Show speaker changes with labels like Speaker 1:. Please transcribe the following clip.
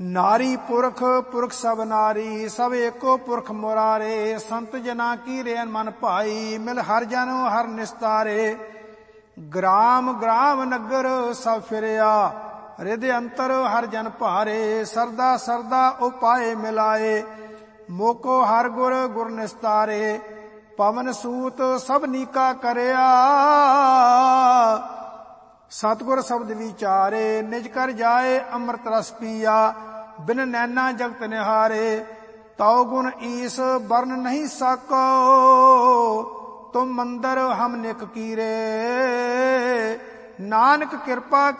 Speaker 1: नारी पुरख पुरख सब नारी, सब एको पुरख मुरारे। संत जना की रेन मन भाई, मिल हर जन हर निस्तारे। ग्राम ग्राम नगर सब फिरया, हृदय अंतर हर जन भारे। सरदा सरदा उपाय मिलाए, मोको हर गुर गुर निस्तारे। पवन सूत सब नीका करया, सतगुर शब्द विचारे। निज कर जाए अमृत रस पिया, बिन नैना जगत निहारे। तौ गुण ईस वर्ण नहीं साको, तुम मंदिर हम निक कीरे। नानक कृपा